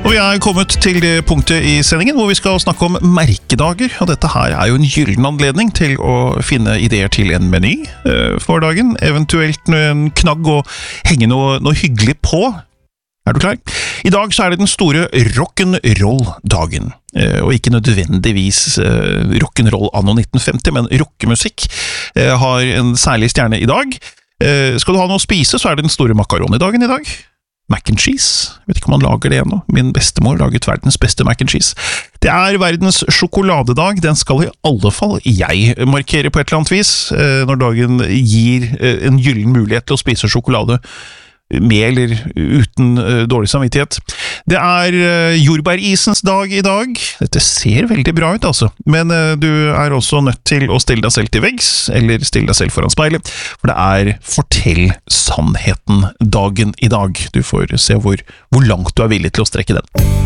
Og vi er kommet til det punktet i sendingen hvor vi skal snakke om merkedager, og dette her er jo en gyllen anledning til å finne ideer til en meny for dagen, eventuelt en knagg og henge noe hyggelig på. Er du klar? I dag så er det den store rock'n'roll-dagen, og ikke nødvendigvis rock'n'roll anno 1950, men rockemusikk har en særlig stjerne i dag. Skal du ha noe å spise, så er det den store makaroni-dagen i dag. Mac and cheese. Jeg vet ikke om man lager det ennå. Min bestemor laget verdens beste mac and cheese. Det er verdens sjokoladedag. Den skal i alle fall jeg markere på et eller annet vis, når dagen gir en gyllen mulighet til å spise sjokolade med eller uten dårlig samvittighet. Det er jordbærisens dag i dag. Dette ser veldig bra ut, altså. Men du er også nødt til å stille deg selv til veggs, eller stille deg selv foran speilet, for det er fortell sannheten dagen i dag. Du får se hvor langt du er villig til å strekke den.